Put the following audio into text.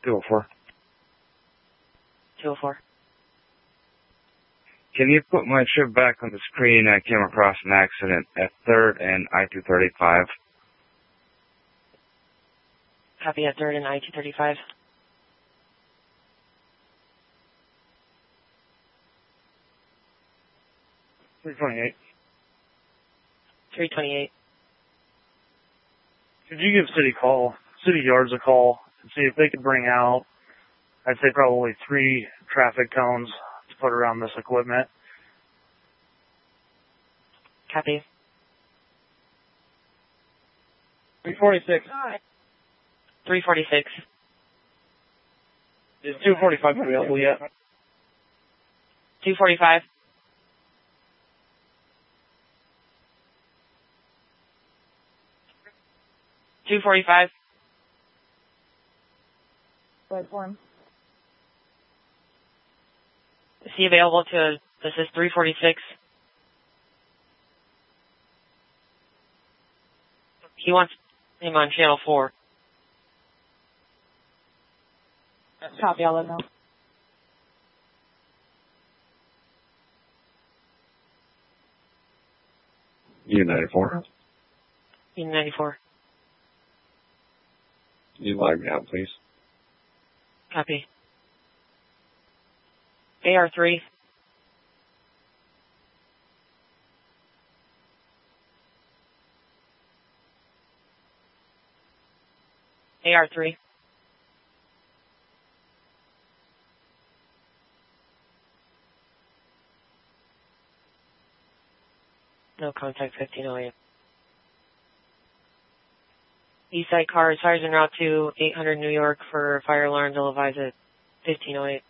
204. 204. Can you put my trip back on the screen? I came across an accident at 3rd and I-235. Copy at 3rd and I-235. $328. 328. Could you give City Yards a call and see if they could bring out, I'd say probably 3 traffic cones to put around this equipment? Copy. 346. 346. Is 245 available yet? 245. 245. Wait for him. Is he available to assist 346? He wants him on channel 4. Copy, I'll let him know. U-94. U-94. You log me out, please. Copy. AR3. AR3. No contact 1508. Eastside car is en route to 800 New York for fire alarm. They'll advise at 1508.